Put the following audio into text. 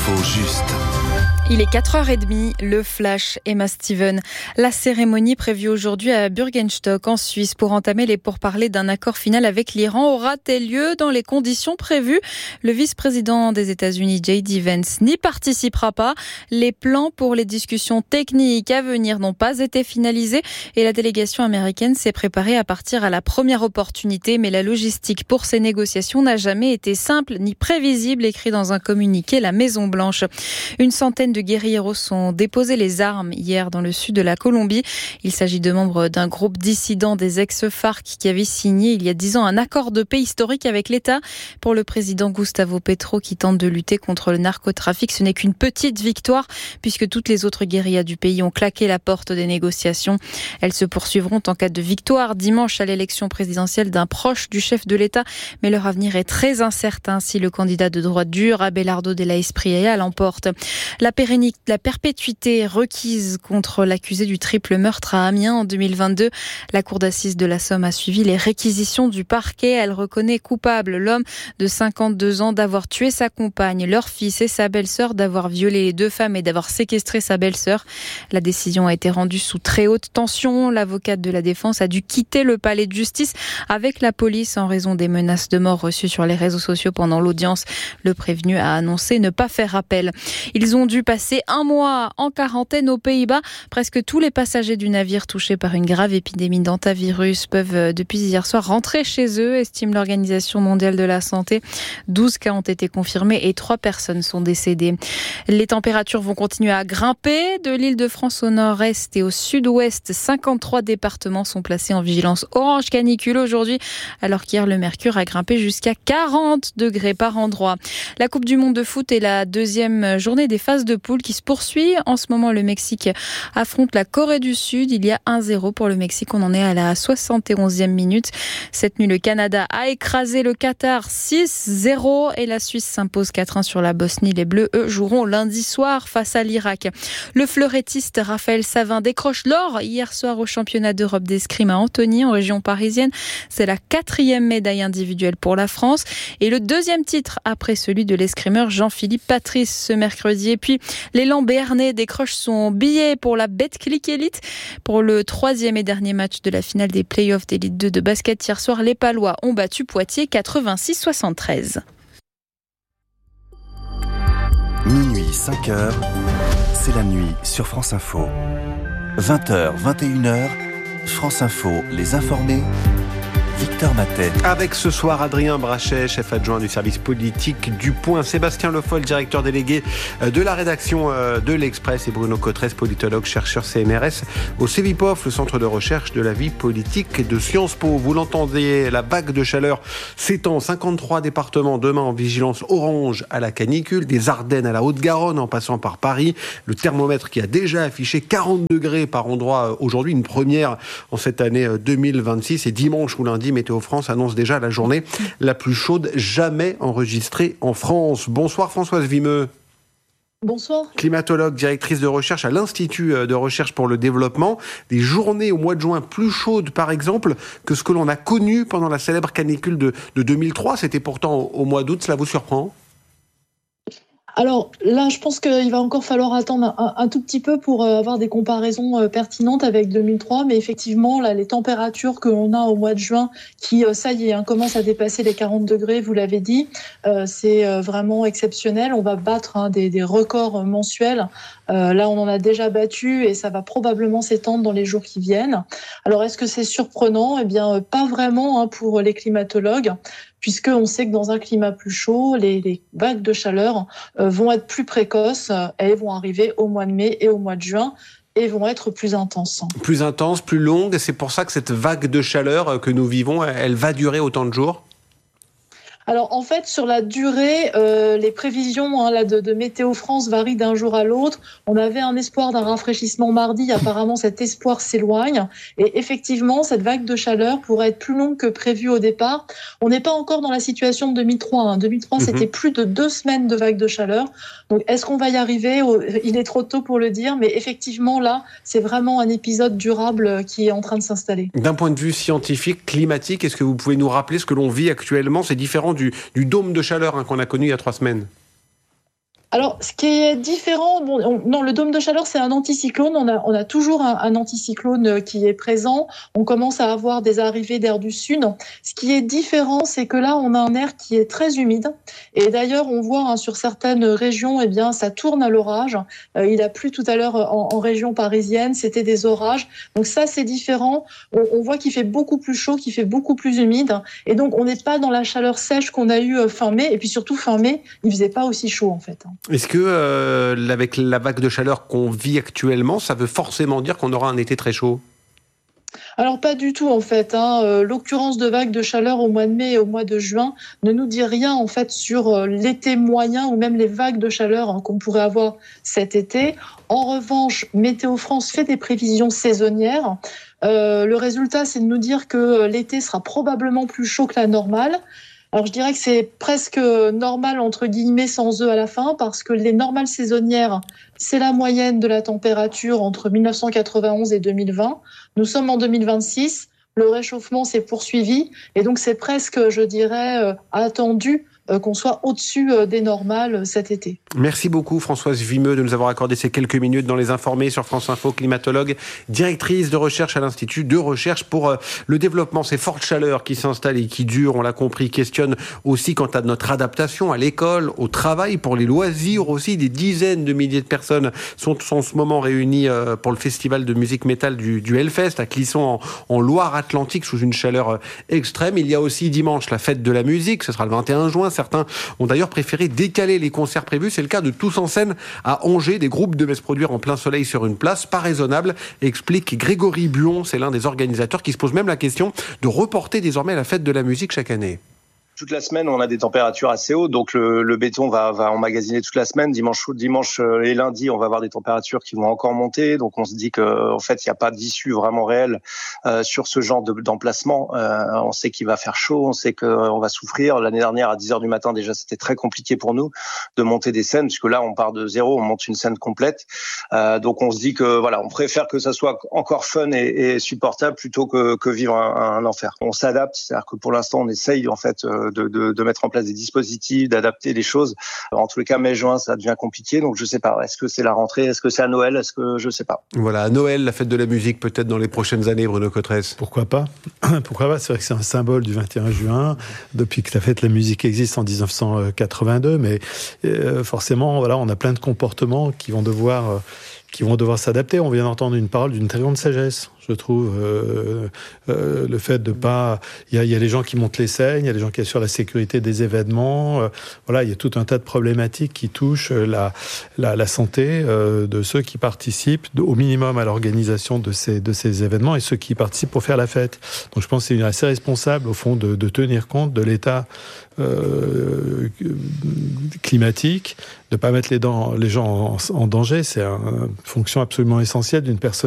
L'info juste. Il est 4h30, le flash, Emma Steven. La cérémonie prévue aujourd'hui à Bürgenstock en Suisse pour entamer les pourparlers d'un accord final avec l'Iran aura-t-elle lieu dans les conditions prévues? Le vice-président des États-Unis, J.D. Vance, n'y participera pas. Les plans pour les discussions techniques à venir n'ont pas été finalisés et la délégation américaine s'est préparée à partir à la première opportunité. Mais la logistique pour ces négociations n'a jamais été simple ni prévisible, écrit dans un communiqué la Maison-Blanche. Une centaine de guérilleros ont déposé les armes hier dans le sud de la Colombie. Il s'agit de membres d'un groupe dissident des ex-FARC qui avait signé il y a 10 ans un accord de paix historique avec l'État. Pour le président Gustavo Petro qui tente de lutter contre le narcotrafic, ce n'est qu'une petite victoire puisque toutes les autres guérillas du pays ont claqué la porte des négociations. Elles se poursuivront en cas de victoire dimanche à l'élection présidentielle d'un proche du chef de l'État, mais leur avenir est très incertain si le candidat de droite dure, Abelardo de la Espriella, l'emporte. La perpétuité requise contre l'accusé du triple meurtre à Amiens en 2022. La cour d'assises de la Somme a suivi les réquisitions du parquet. Elle reconnaît coupable l'homme de 52 ans d'avoir tué sa compagne, leur fils et sa belle-sœur, d'avoir violé les deux femmes et d'avoir séquestré sa belle-sœur. La décision a été rendue sous très haute tension. L'avocate de la défense a dû quitter le palais de justice avec la police en raison des menaces de mort reçues sur les réseaux sociaux pendant l'audience. Le prévenu a annoncé ne pas faire appel. Ils ont dû passer un mois en quarantaine aux Pays-Bas. Presque tous les passagers du navire touchés par une grave épidémie d'hantavirus peuvent depuis hier soir rentrer chez eux, estime l'Organisation mondiale de la santé. 12 cas ont été confirmés et 3 personnes sont décédées. Les températures vont continuer à grimper. De l'Île-de-France au nord-est et au sud-ouest, 53 départements sont placés en vigilance orange canicule aujourd'hui, alors qu'hier le mercure a grimpé jusqu'à 40 degrés par endroit. La Coupe du monde de foot est la deuxième journée des phases de poule qui se poursuit. En ce moment, le Mexique affronte la Corée du Sud. Il y a 1-0 pour le Mexique. On en est à la 71e minute. Cette nuit, le Canada a écrasé le Qatar 6-0 et la Suisse s'impose 4-1 sur la Bosnie. Les Bleus, eux, joueront lundi soir face à l'Irak. Le fleurettiste Raphaël Savin décroche l'or hier soir au championnat d'Europe d'escrime à Antony, en région parisienne. C'est la 4e médaille individuelle pour la France et le 2e titre après celui de l'escrimeur Jean-Philippe Patrice ce mercredi. Et puis, l'élan béarnais décroche son billet pour la Betclic Elite. Pour le 3e et dernier match de la finale des playoffs d'Élite 2 de basket hier soir, les Palois ont battu Poitiers 86-73. Minuit, 5h, c'est la nuit sur France Info. 20h, 21h, France Info, les informés. Victor Matet. Avec ce soir Adrien Brachet, chef adjoint du service politique du Point, Sébastien Le Foll, directeur délégué de la rédaction de l'Express, et Bruno Cotresse, politologue, chercheur CNRS au CEVIPOF, le centre de recherche de la vie politique de Sciences Po. Vous l'entendez, la vague de chaleur s'étend. 53 départements demain en vigilance orange à la canicule, des Ardennes à la Haute-Garonne en passant par Paris. Le thermomètre qui a déjà affiché 40 degrés par endroit aujourd'hui, une première en cette année 2026. Et dimanche ou lundi, Météo France annonce déjà la journée la plus chaude jamais enregistrée en France. Bonsoir Françoise Vimeux. Bonsoir. Climatologue, directrice de recherche à l'Institut de recherche pour le développement. Des journées au mois de juin plus chaudes, par exemple, que ce que l'on a connu pendant la célèbre canicule de 2003. C'était pourtant au mois d'août. Cela vous surprend ? Alors là, je pense qu'il va encore falloir attendre un tout petit peu pour avoir des comparaisons pertinentes avec 2003. Mais effectivement, là, les températures que l'on a au mois de juin, qui, ça y est, commencent à dépasser les 40 degrés, vous l'avez dit, c'est vraiment exceptionnel. On va battre des records mensuels. Là, on en a déjà battu et ça va probablement s'étendre dans les jours qui viennent. Alors, est-ce que c'est surprenant ? Eh bien, pas vraiment pour les climatologues, puisqu'on sait que dans un climat plus chaud, les vagues de chaleur vont être plus précoces et vont arriver au mois de mai et au mois de juin et vont être plus intenses. Plus intenses, plus longues, c'est pour ça que cette vague de chaleur que nous vivons, elle va durer autant de jours ? Alors en fait, sur la durée, les prévisions de Météo France varient d'un jour à l'autre. On avait un espoir d'un rafraîchissement mardi. Apparemment, cet espoir s'éloigne. Et effectivement, cette vague de chaleur pourrait être plus longue que prévu au départ. On n'est pas encore dans la situation de 2003. 2003, c'était plus de 2 semaines de vague de chaleur. Donc, est-ce qu'on va y arriver ? Il est trop tôt pour le dire. Mais effectivement, là, c'est vraiment un épisode durable qui est en train de s'installer. D'un point de vue scientifique, climatique, est-ce que vous pouvez nous rappeler ce que l'on vit actuellement ? C'est différent du dôme de chaleur qu'on a connu il y a 3 semaines. Alors, ce qui est différent, non, le dôme de chaleur, c'est un anticyclone. On a toujours un anticyclone qui est présent. On commence à avoir des arrivées d'air du sud. Ce qui est différent, c'est que là, on a un air qui est très humide. Et d'ailleurs, on voit sur certaines régions, ça tourne à l'orage. Il a plu tout à l'heure en région parisienne. C'était des orages. Donc ça, c'est différent. On voit qu'il fait beaucoup plus chaud, qu'il fait beaucoup plus humide. Et donc, on n'est pas dans la chaleur sèche qu'on a eue fin mai. Et puis surtout, fin mai, il faisait pas aussi chaud, en fait. Est-ce que, avec la vague de chaleur qu'on vit actuellement, ça veut forcément dire qu'on aura un été très chaud ? Alors pas du tout en fait. L'occurrence de vagues de chaleur au mois de mai et au mois de juin ne nous dit rien en fait sur l'été moyen ou même les vagues de chaleur qu'on pourrait avoir cet été. En revanche, Météo France fait des prévisions saisonnières. Le résultat, c'est de nous dire que l'été sera probablement plus chaud que la normale. Alors je dirais que c'est presque normal entre guillemets sans eux à la fin parce que les normales saisonnières, c'est la moyenne de la température entre 1991 et 2020. Nous sommes en 2026, le réchauffement s'est poursuivi et donc c'est presque, je dirais, attendu qu'on soit au-dessus des normales cet été. Merci beaucoup Françoise Vimeux de nous avoir accordé ces quelques minutes dans Les Informés sur France Info, climatologue, directrice de recherche à l'Institut de recherche pour le développement. Ces fortes chaleurs qui s'installent et qui durent, on l'a compris, questionnent aussi quant à notre adaptation à l'école, au travail, pour les loisirs aussi. Des dizaines de milliers de personnes sont en ce moment réunies pour le festival de musique métal du Hellfest à Clisson en Loire-Atlantique sous une chaleur extrême. Il y a aussi dimanche la fête de la musique, ce sera le 21 juin. Certains ont d'ailleurs préféré décaler les concerts prévus. C'est le cas de Tous en scène à Angers. Des groupes devaient se produire en plein soleil sur une place. Pas raisonnable, explique Grégory Buon. C'est l'un des organisateurs qui se pose même la question de reporter désormais la fête de la musique chaque année. Toute la semaine, on a des températures assez hautes, donc le béton va emmagasiner toute la semaine. Dimanche et lundi, on va avoir des températures qui vont encore monter. Donc on se dit que en fait, il n'y a pas d'issue vraiment réelle sur ce genre d'emplacement. On sait qu'il va faire chaud, on sait qu'on va souffrir. L'année dernière, à 10h du matin, déjà, c'était très compliqué pour nous de monter des scènes, puisque là, on part de zéro, on monte une scène complète. Donc on se dit que voilà, on préfère que ça soit encore fun et supportable plutôt que vivre un enfer. On s'adapte, c'est-à-dire que pour l'instant, on essaye en fait de mettre en place des dispositifs, d'adapter les choses. En tous les cas, mai-juin, ça devient compliqué, donc je sais pas. Est-ce que c'est la rentrée? Est-ce que c'est à Noël? Est-ce que je sais pas. Voilà, à Noël, la fête de la musique, peut-être dans les prochaines années, Bruno Cotresse. Pourquoi pas? Pourquoi pas? C'est vrai que c'est un symbole du 21 juin, depuis que la fête de la musique existe en 1982, mais forcément, voilà, on a plein de comportements qui vont devoir s'adapter. On vient d'entendre une parole d'une très grande sagesse, je trouve. Le fait de pas... Il y a les gens qui montent les scènes, il y a les gens qui assurent la sécurité des événements. Voilà, il y a tout un tas de problématiques qui touchent la santé de ceux qui participent au minimum à l'organisation de ces événements et ceux qui participent pour faire la fête. Donc je pense que c'est assez responsable, au fond, de tenir compte de l'état climatique, de ne pas mettre les gens en danger. C'est une fonction absolument essentielle d'une personne